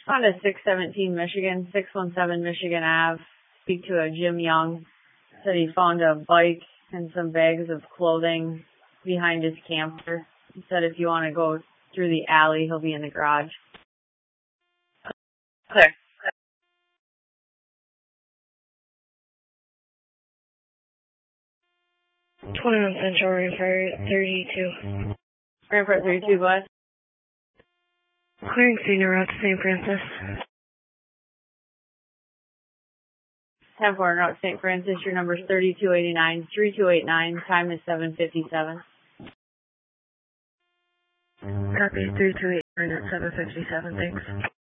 On to 617 Michigan, 617 Michigan Ave. Speak to a Jim Young. Said he found a bike and some bags of clothing behind his camper. He said if you want to go through the alley, he'll be in the garage. Clear. 21 Central, Rampart 32. Rampart 32, go ahead. Clearing senior route to St. Francis. 10-4 route St. Francis, your number is 3289, 3289, time is 7:57. Copy 3289 at 7:57, thanks.